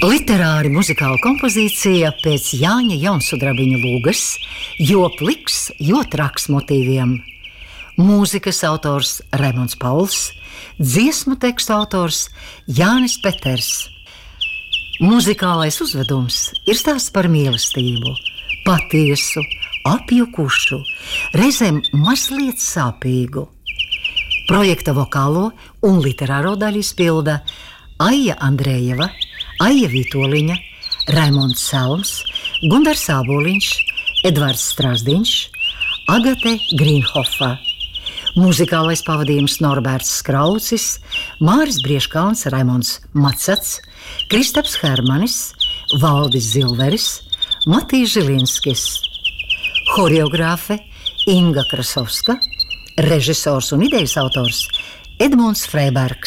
Literāri muzikāla kompozīcija pēc Jāņa Jaunsudrabiņa lūgas, jo pliks, jo traks motīviem. Mūzikas autors Raimonds Pauls, dziesmu tekstu autors Jānis Peters. Muzikālais uzvedums ir stāsts par mīlestību, patiesu, apjukušu, reizēm mazliet sāpīgu. Projekta vokālo un literāro daļu izpilda Aija Andrejeva, Aija Vitoļiņa, Raimonds Selms, Gundars Āboliņš, Edvards Strasdiņš, Agate Grīnhofa. Muzikālais pavadījums Norberts Skraucis, Māris Brieškauns, Raimonds Macats, Kristaps Hermanis, Valdis Zilveris, Matīs Žilinskis. Horeogrāfe Inga Krasovska, režisors un idejas autors Edmunds Freibergs.